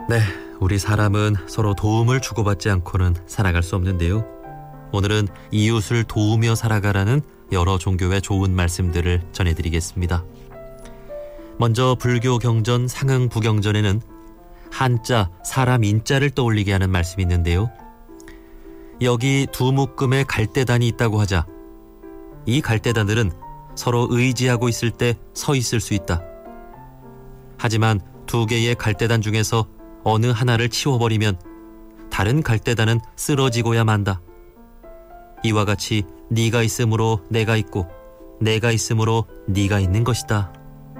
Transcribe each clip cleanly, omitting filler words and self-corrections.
네, 우리 사람은 서로 도움을 주고받지 않고는 살아갈 수 없는데요. 오늘은 이웃을 도우며 살아가라는 여러 종교의 좋은 말씀들을 전해드리겠습니다. 먼저 불교 경전 상응부경전에는 한자, 사람 인자를 떠올리게 하는 말씀이 있는데요. 여기 두 묶음의 갈대단이 있다고 하자 이 갈대단들은 서로 의지하고 있을 때 서 있을 수 있다. 하지만 두 개의 갈대단 중에서 어느 하나를 치워버리면 다른 갈대단은 쓰러지고야 만다. 이와 같이 네가 있으므로 내가 있고 내가 있으므로 네가 있는 것이다.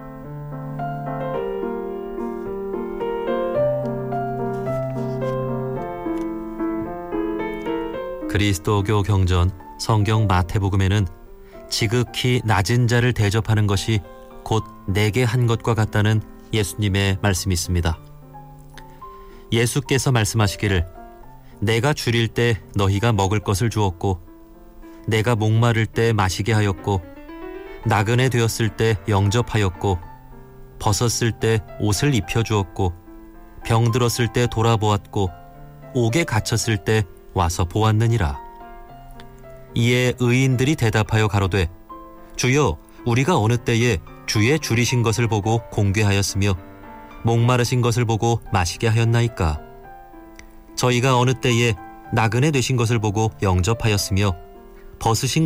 그리스도교 경전 성경 마태복음에는 지극히 낮은 자를 대접하는 것이 곧 내게 한 것과 같다는 예수님의 말씀이 있습니다. 예수께서 말씀하시기를 내가 줄일 때 너희가 먹을 것을 주었고 내가 목마를 때 마시게 하였고 나그네 되었을 때 영접하였고 벗었을 때 옷을 입혀주었고 병들었을 때 돌아보았고 옥에 갇혔을 때 와서 보았느니라. 이에 의인들이 대답하여 가로되 주여 우리가 어느 때에 주의 줄이신 것을 보고 공궤하였으며 목마르신 것을 보고 마시게 하였나이까. 저희가 어느 때에 나그네 되신 것을 보고 영접하였으며 벗으신